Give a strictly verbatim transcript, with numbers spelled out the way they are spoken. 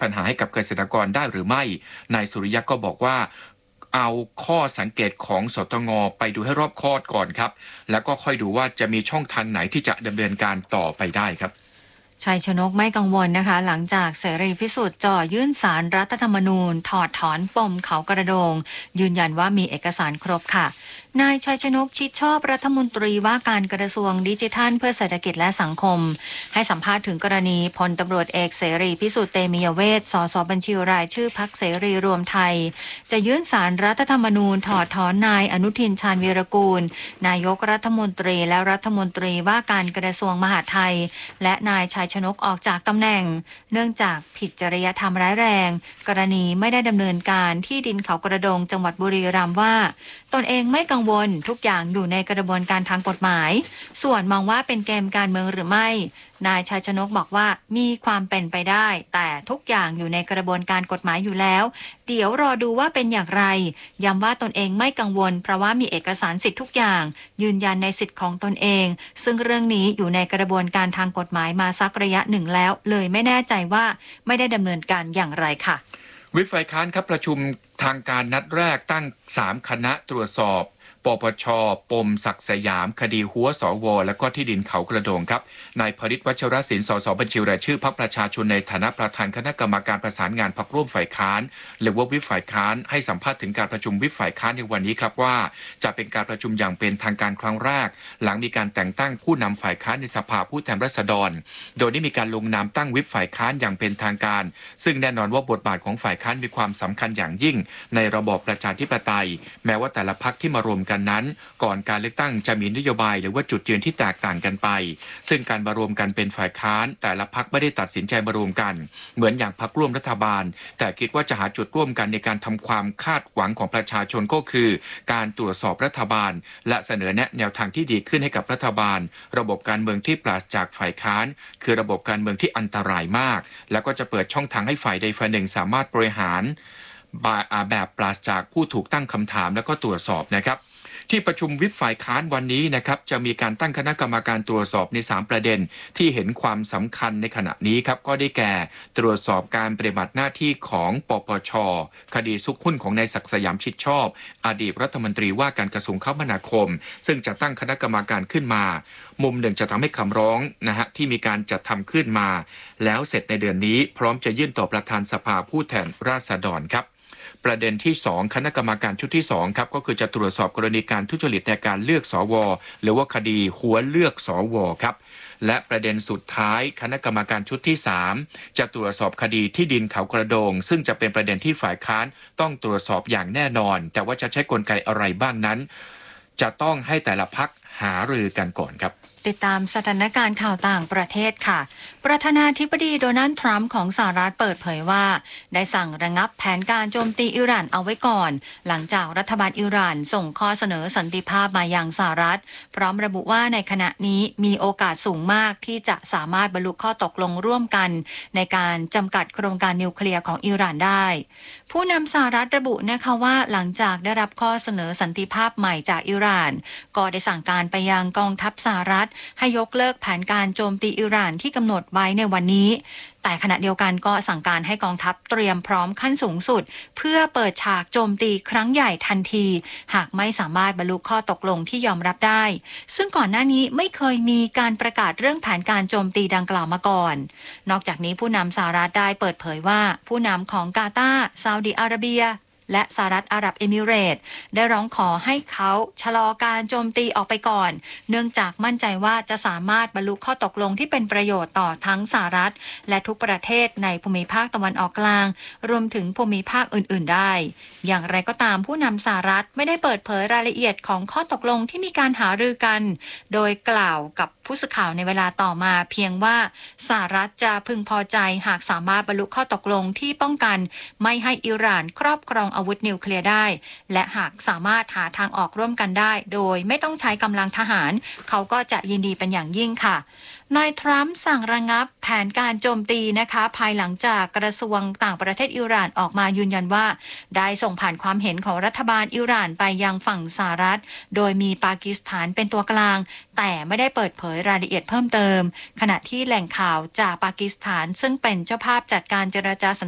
ปัญหาให้กับเกษตรกรได้หรือไม่นายสุริยะก็บอกว่าเอาข้อสังเกตของสตง.ไปดูให้รอบคอบก่อนครับแล้วก็ค่อยดูว่าจะมีช่องทางไหนที่จะดำเนินการต่อไปได้ครับชัยชนกไม่กังวลนะคะหลังจากเสรีพิสุทธิ์จ่อยื่นสารรัฐธรรมนูญถอดถอนปมเขากระโดงยืนยันว่ามีเอกสารครบค่ะนายชัยชนกชิดชอบรัฐมนตรีว่าการกระทรวงดิจิทัลเพื่อเศรษฐกิจและสังคมให้สัมภาษณ์ถึงกรณีพลตำรวจเอกเสรีพิสุทธิ์เตมียเวทสสบัญชีรายชื่อพรรคเสรีรวมไทยจะยื่นสารรัฐธรรมนูญถอดถอนนายอนุทินชาญวีรกูลนายกรัฐมนตรีและรัฐมนตรีว่าการกระทรวงมหาดไทยและนายชัยชนกออกจากตำแหน่งเนื่องจากผิดจริยธรรมร้ายแรงกรณีไม่ได้ดำเนินการที่ดินเขากระโดงจังหวัดบุรีรัมย์ว่าตนเองไม่กังวลทุกอย่างอยู่ในกระบวนการทางกฎหมายส่วนมองว่าเป็นเกมการเมืองหรือไม่นายชัยชนกบอกว่ามีความเป็นไปได้แต่ทุกอย่างอยู่ในกระบวนการกฎหมายอยู่แล้วเดี๋ยวรอดูว่าเป็นอย่างไรย้ำว่าตนเองไม่กังวลเพราะว่ามีเอกสารสิทธิ์ทุกอย่างยืนยันในสิทธิ์ของตนเองซึ่งเรื่องนี้อยู่ในกระบวนการทางกฎหมายมาสักระยะหนึ่งแล้วเลยไม่แน่ใจว่าไม่ได้ดำเนินการอย่างไรค่ะวิปฝ่ายค้านครับประชุมทางการนัดแรกตั้งสามคณะตรวจสอบปปช.ปมศักดิ์สยามคดีหัวสวและก็ที่ดินเขากระโดงครับนายพฤทธิ์วัชรศิลป์สสบัญชีรายชื่อพรรคประชาชนในฐานะประธานคณะกรรมการประสานงานพรรคร่วมฝ่ายค้านหรือว่าวิปฝ่ายค้านให้สัมภาษณ์ถึงการประชุมวิปฝ่ายค้านในวันนี้ครับว่าจะเป็นการประชุมอย่างเป็นทางการครั้งแรกหลังมีการแต่งตั้งผู้นำฝ่ายค้านในสภาผู้แทนราษฎรโดยได้มีการลงนามตั้งวิปฝ่ายค้านอย่างเป็นทางการซึ่งแน่นอนว่าบทบาทของฝ่ายค้านมีความสำคัญอย่างยิ่งในระบอบประชาธิปไตยแม้ว่าแต่ละพรรคที่มารวมกันนั้นก่อนการเลือกตั้งจะมีนโยบายหรือว่าจุดยืนที่แตกต่างกันไปซึ่งการมารวมกันเป็นฝ่ายค้านแต่ละพรรคไม่ได้ตัดสินใจมารวมกันเหมือนอย่างพรรคร่วมรัฐบาลแต่คิดว่าจะหาจุดร่วมกันในการทำความคาดหวังของประชาชนก็คือการตรวจสอบรัฐบาลและเสนอแนะแนวทางที่ดีขึ้นให้กับรัฐบาลระบบการเมืองที่ปราศจากฝ่ายค้านคือระบบการเมืองที่อันตรายมากแล้วก็จะเปิดช่องทางให้ฝ่ายใดฝ่ายหนึ่งสามารถบริหารแบบปราศจากผู้ถูกตั้งคำถามและก็ตรวจสอบนะครับที่ประชุมวิปฝ่ายค้านวันนี้นะครับจะมีการตั้งคณะกรรมการตรวจสอบในสามประเด็นที่เห็นความสำคัญในขณะนี้ครับก็ได้แก่ตรวจสอบการปฏิบัติหน้าที่ของปปช.คดีซุกหุ้นของนายศักดิ์สยามชิดชอบอดีตรัฐมนตรีว่าการกระทรวงคมนาคมซึ่งจะตั้งคณะกรรมการขึ้นมามุมหนึ่งจะทำให้คำร้องนะฮะที่มีการจัดทำขึ้นมาแล้วเสร็จในเดือนนี้พร้อมจะยื่นต่อประธานสภาผู้แทนราษฎรครับประเด็นที่สองคณะกรรมการชุดที่สองครับก็คือจะตรวจสอบกรณีการทุจริตในการเลือกสวหรือว่าคดีหัวเลือกสวครับและประเด็นสุดท้ายคณะกรรมการชุดที่สามจะตรวจสอบคดีที่ดินเขากระโดงซึ่งจะเป็นประเด็นที่ฝ่ายค้านต้องตรวจสอบอย่างแน่นอนแต่ว่าจะใช้กลไกอะไรบ้างนั้นจะต้องให้แต่ละพรรคหารือกันก่อนครับติดตามสถานการณ์ข่าวต่างประเทศค่ะประธานาธิบดีโดนัลด์ทรัมป์ของสหรัฐเปิดเผยว่าได้สั่งระงับแผนการโจมตีอิหร่านเอาไว้ก่อนหลังจากรัฐบาลอิหร่านส่งข้อเสนอสันติภาพมายังสหรัฐพร้อมระบุว่าในขณะนี้มีโอกาสสูงมากที่จะสามารถบรรลุข้อตกลงร่วมกันในการจำกัดโครงการนิวเคลียร์ของอิหร่านได้ผู้นำสหรัฐระบุนะคะว่าหลังจากได้รับข้อเสนอสันติภาพใหม่จากอิหร่านก็ได้สั่งการไปยังกองทัพสหรัฐให้ยกเลิกแผนการโจมตีอิหร่านที่กำหนดไว้ในวันนี้แต่ขณะเดียวกันก็สั่งการให้กองทัพเตรียมพร้อมขั้นสูงสุดเพื่อเปิดฉากโจมตีครั้งใหญ่ทันทีหากไม่สามารถบรรลุข้อตกลงที่ยอมรับได้ซึ่งก่อนหน้านี้ไม่เคยมีการประกาศเรื่องแผนการโจมตีดังกล่าวมาก่อนนอกจากนี้ผู้นำสหรัฐได้เปิดเผยว่าผู้นำของกาตาร์ซาอุดิอาระเบียและสหรัฐอาหรับเอมิเรตส์ได้ร้องขอให้เขาชะลอการโจมตีออกไปก่อนเนื่องจากมั่นใจว่าจะสามารถบรรลุข้อตกลงที่เป็นประโยชน์ต่อทั้งสหรัฐและทุกประเทศในภูมิภาคตะวันออกกลางรวมถึงภูมิภาคอื่นๆได้อย่างไรก็ตามผู้นำสหรัฐไม่ได้เปิดเผยรายละเอียดของข้อตกลงที่มีการหารือกันโดยกล่าวกับผู้สื่อข่าวในเวลาต่อมาเพียงว่าสหรัฐจะพึงพอใจหากสามารถบรรลุข้อตกลงที่ป้องกันไม่ให้อิหร่านครอบครองอาวุธนิวเคลียร์ได้และหากสามารถหาทางออกร่วมกันได้โดยไม่ต้องใช้กำลังทหารเขาก็จะยินดีเป็นอย่างยิ่งค่ะนายทรัมป์สั่งระงับแผนการโจมตีนะคะภายหลังจากกระทรวงต่างประเทศอิหร่านออกมายืนยันว่าได้ส่งผ่านความเห็นของรัฐบาลอิหร่านไปยังฝั่งสหรัฐโดยมีปากีสถานเป็นตัวกลางแต่ไม่ได้เปิดเผยรายละเอียดเพิ่มเติมขณะที่แหล่งข่าวจากปากีสถานซึ่งเป็นเจ้าภาพจัดการเจรจา